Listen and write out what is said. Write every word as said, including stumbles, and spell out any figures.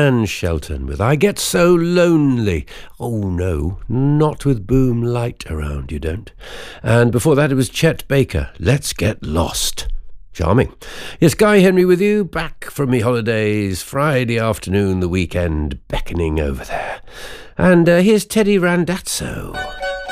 Anne Shelton with I Get So Lonely. Oh no, not with Boom Light around, you don't. And before that it was Chet Baker, Let's Get Lost. Charming. Yes, Guy Henry with you, back from me holidays, Friday afternoon, the weekend beckoning over there. And uh, here's Teddy Randazzo.